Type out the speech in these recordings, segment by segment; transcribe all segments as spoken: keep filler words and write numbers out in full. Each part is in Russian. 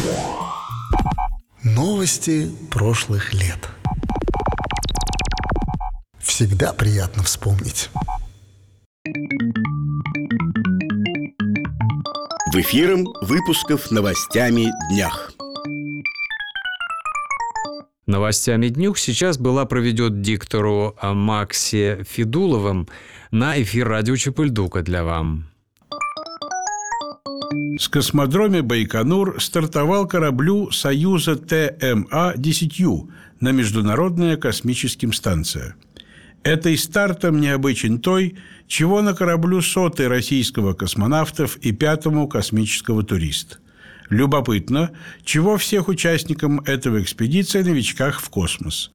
Новости прошлых лет. Всегда приятно вспомнить. В эфиром выпусков новостями днях. Новостями днюх сейчас была проведет диктору Максе Федуловым на эфир радио Чепыльдука для вам. С космодроме Байконур стартовал кораблю Союза Т М А десять Ю на Международная космическая станция. Этой стартом необычен той, чего на кораблю сотой российского космонавтов и пятому космического туриста. Любопытно, чего всех участникам этого экспедиции новичках в космос.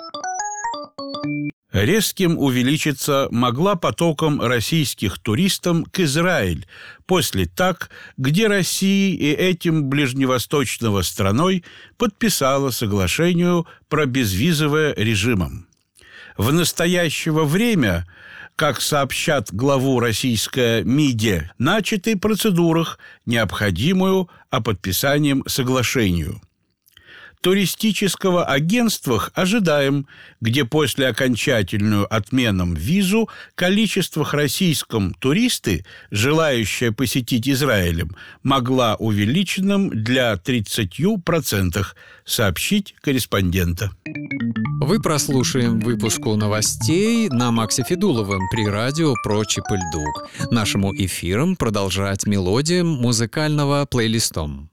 Резким увеличиться могла потоком российских туристов к Израиль после так, где Россия и этим ближневосточного страной подписала соглашение про безвизовое режимом. В настоящее время, как сообщат главу российская МИДИ, начаты процедурах, необходимую о подписании соглашению. Туристического агентства ожидаем, где после окончательную отмену визу количество российском туристы, желающие посетить Израилем, могла увеличенным для тридцать процентов, сообщить корреспондента. Вы прослушаем выпуску новостей на Максе Федуловым при радио про Чепыльдук. Нашему эфиром продолжать мелодиям музыкального плейлистом.